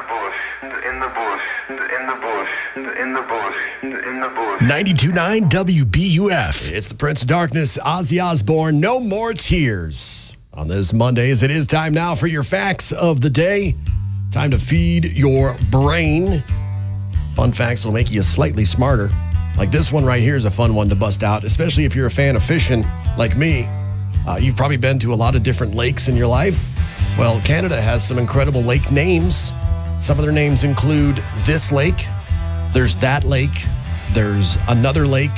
92.9 WBUF. It's the Prince of Darkness, Ozzy Osbourne. No more tears on this Monday, as it is time now for your facts of the day. Time to feed your brain. Fun facts will make you slightly smarter. Like this one right here is a fun one to bust out, especially if you're a fan of fishing like me. You've probably been to a lot of different lakes in your life. Well, Canada has some incredible lake names. Some of their names include this lake, there's that lake, there's another lake,